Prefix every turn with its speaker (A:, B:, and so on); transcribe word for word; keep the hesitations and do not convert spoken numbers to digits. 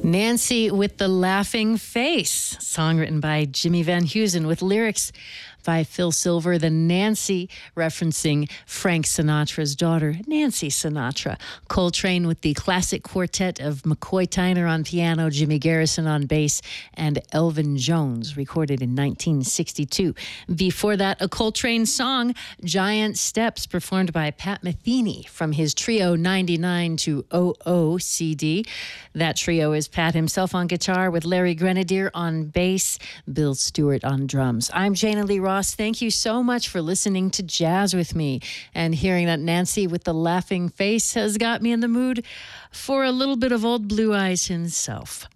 A: Nancy with the Laughing Face, song written by Jimmy Van Heusen with lyrics by Phil Silver. The Nancy referencing Frank Sinatra's daughter, Nancy Sinatra. Coltrane with the classic quartet of McCoy Tyner on piano, Jimmy Garrison on bass, and Elvin Jones, recorded in nineteen sixty-two. Before that, a Coltrane song, Giant Steps, performed by Pat Metheny from his Trio ninety-nine to oh oh C D. That trio is Pat himself on guitar with Larry Grenadier on bass, Bill Stewart on drums. I'm Jana Lee Ross. Thank you so much for listening to Jazz with me, and hearing that Nancy with the Laughing Face has got me in the mood for a little bit of old Blue Eyes himself.